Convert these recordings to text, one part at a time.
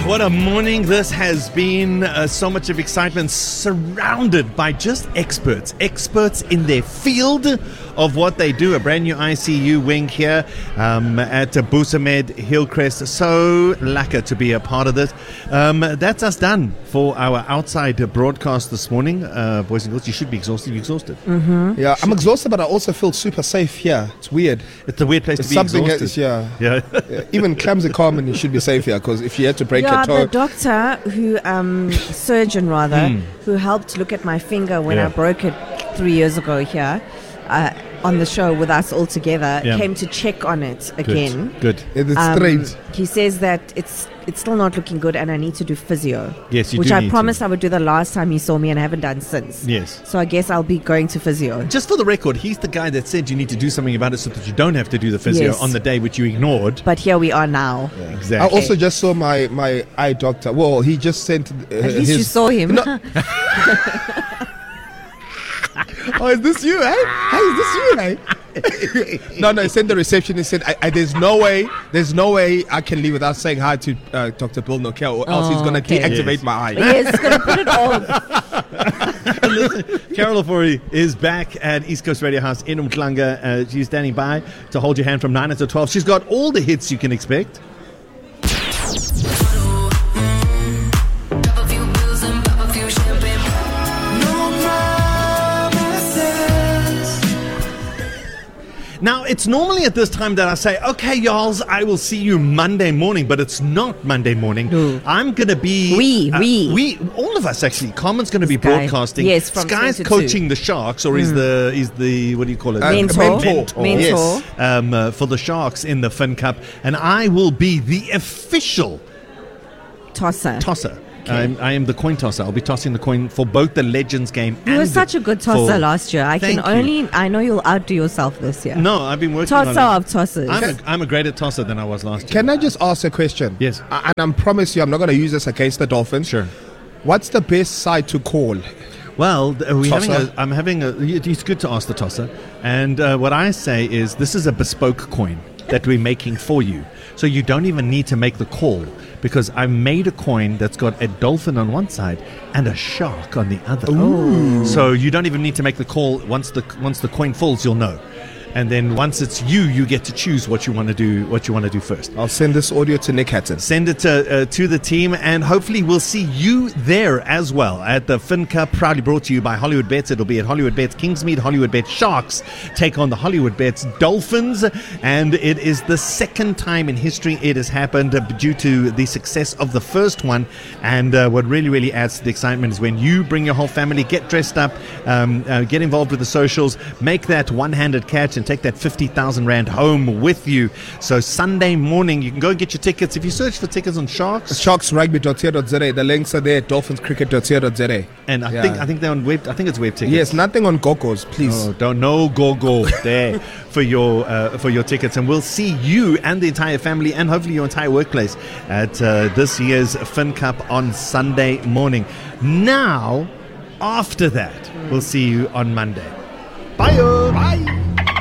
What a morning this has been. So much of excitement, surrounded by just experts in their field of what they do. A brand new ICU wing here at Busamed Hillcrest. So lucky to be a part of this. That's us done for our outside broadcast this morning. Boys and girls, you should be exhausted. You're exhausted. Mm-hmm. Yeah, I'm exhausted, but I also feel super safe here. It's weird. It's a weird place to be exhausted. Yeah. Even clumsy Carmen, you should be safe here, because if you had to break your toe. The doctor surgeon who helped look at my finger when I broke it 3 years ago here on the show with us all together, came to check on it again. Good. It's strange. He says that it's still not looking good and I need to do physio. Yes, you which do I need promised to. I would do the last time he saw me and I haven't done since. Yes. So I guess I'll be going to physio. Just for the record, he's the guy that said you need to do something about it so that you don't have to do the physio on the day which you ignored. But here we are now. Yeah, exactly. I also just saw my eye doctor. Well, he just sent at least you saw him. No. Oh, is this you, eh? Hey, is this you, eh? No, he sent the receptionist. Said, "There's no way I can leave without saying hi to Dr. Bill Nokia, or else he's gonna deactivate my eye." Yes, he's gonna put it off. Listen, Carol Ofori is back at East Coast Radio House in Umhlanga. She's standing by to hold your hand from 9 until 12. She's got all the hits you can expect. Now, it's normally at this time that I say, okay, y'alls, I will see you Monday morning, but it's not Monday morning. No. I'm going to be... We, all of us actually. Carmen's going to be broadcasting. Yes, from Sky's coaching the Sharks, or is the what do you call it? Mentor. Yes, for the Sharks in the Fin Cup. And I will be the official tosser. Okay. I am the coin tosser. I'll be tossing the coin for both the Legends game and... You were such a good tosser last year. I know you'll outdo yourself this year. No, I've been working on it. Tosser of tossers. I'm a greater tosser than I was last year. Can I just ask a question? Yes. And I promise you I'm not going to use this against the Dolphins. Sure. What's the best side to call? Well, it's good to ask the tosser. And what I say is this is a bespoke coin that we're making for you. So you don't even need to make the call, because I made a coin that's got a dolphin on one side and a shark on the other. Ooh. So you don't even need to make the call. Once the coin falls, you'll know. And then once it's you get to choose what you want to do first. I'll send this audio to Nick Hatton. Send it to the team, and hopefully we'll see you there as well at the Fin Cup, proudly brought to you by Hollywood Bets. It'll be at Hollywood Bets Kingsmead. Hollywood Bets Sharks take on the Hollywood Bets Dolphins, and it is the second time in history it has happened due to the success of the first one. And what really adds to the excitement is when you bring your whole family, get dressed up, get involved with the socials, make that one-handed catch and take that 50,000 Rand home with you. So Sunday morning, you can go and get your tickets. If you search for tickets on Sharks, sharksrugby.co.za, the links are there, dolphinscricket.co.za. And I think they're on web. I think it's web tickets. Yes, nothing on Gogos, please. No go there for your tickets. And we'll see you and the entire family, and hopefully your entire workplace, at this year's Fin Cup on Sunday morning. Now, after that, we'll see you on Monday. Bye. Bye.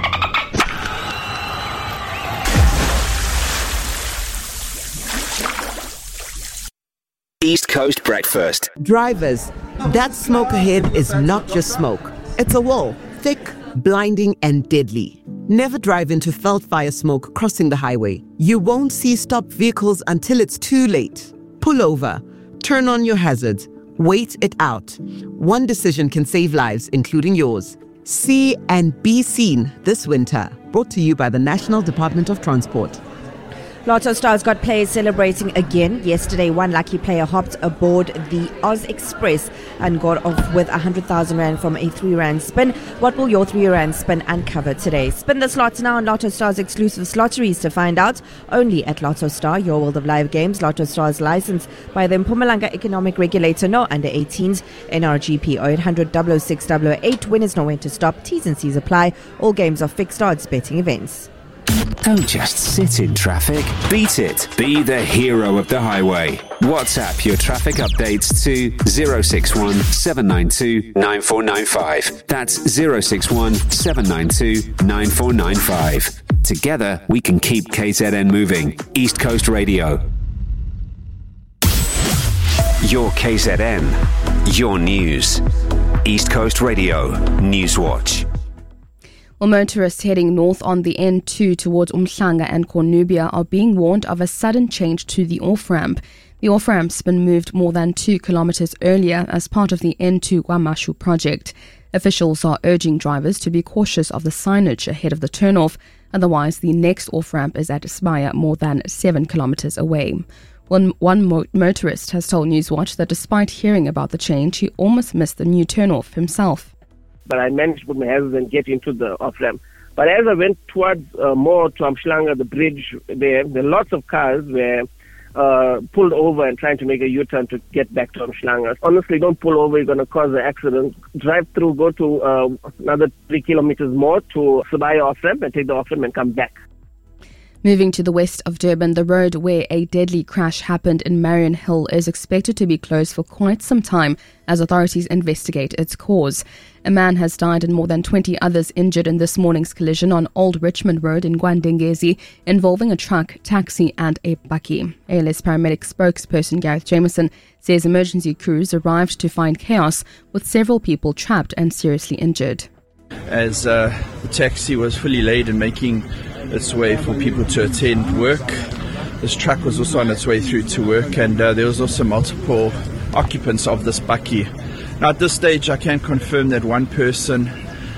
East Coast Breakfast. Drivers, that smoke ahead is not just smoke. It's a wall, thick, blinding, and deadly. Never drive into felt fire smoke crossing the highway. You won't see stopped vehicles until it's too late. Pull over, turn on your hazards, wait it out. One decision can save lives, including yours. See and be seen this winter. Brought to you by the National Department of Transport. Lotto Stars got players celebrating again. Yesterday, one lucky player hopped aboard the Oz Express and got off with 100,000 Rand from a 3 Rand spin. What will your 3 Rand spin uncover today? Spin the slots now on Lotto Stars exclusive slotteries to find out. Only at Lotto Star, your world of live games. Lotto Stars licensed by the Mpumalanga Economic Regulator. No under 18s. NRGP 0800 006 008. Winners know when to stop. T's and C's apply. All games are fixed odds betting events. Don't just sit in traffic. Beat it. Be the hero of the highway. WhatsApp your traffic updates to 061 792 9495. That's 061 792 9495. Together, we can keep KZN moving. East Coast Radio. Your KZN. Your news. East Coast Radio. Newswatch. Well, motorists heading north on the N2 towards Umhlanga and Cornubia are being warned of a sudden change to the off-ramp. The off-ramp's been moved more than 2 kilometers earlier as part of the N2 Guamashu project. Officials are urging drivers to be cautious of the signage ahead of the turnoff, otherwise the next off-ramp is at Isibaya, more than 7 kilometers away. One motorist has told Newswatch that despite hearing about the change, he almost missed the new turnoff himself. But I managed to put my hazards and get into the off-ramp. But as I went towards more to Umhlanga, the bridge there were lots of cars were pulled over and trying to make a U-turn to get back to Umhlanga. Honestly, don't pull over, you're going to cause an accident. Drive through, go to another 3 kilometers more to Isibaya off-ramp and take the off-ramp and come back. Moving to the west of Durban, the road where a deadly crash happened in Marion Hill is expected to be closed for quite some time as authorities investigate its cause. A man has died and more than 20 others injured in this morning's collision on Old Richmond Road in Gwandengezi involving a truck, taxi and a bakkie. ALS paramedic spokesperson Gareth Jameson says emergency crews arrived to find chaos with several people trapped and seriously injured. As the taxi was fully laden making its way for people to attend work, this truck was also on its way through to work, and there was also multiple occupants of this bakkie. Now at this stage I can confirm that one person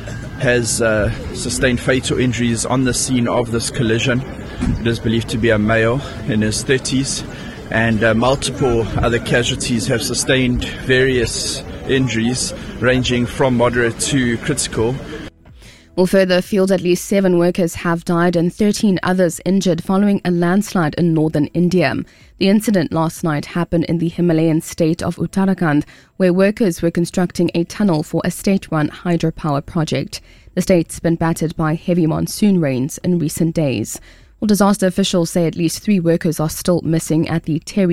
has sustained fatal injuries on the scene of this collision. It is believed to be a male in his 30s, and multiple other casualties have sustained various injuries ranging from moderate to critical. Well, further afield, at least 7 workers have died and 13 others injured following a landslide in northern India. The incident last night happened in the Himalayan state of Uttarakhand, where workers were constructing a tunnel for a state-run hydropower project. The state's been battered by heavy monsoon rains in recent days. Well, disaster officials say at least 3 workers are still missing at the Terry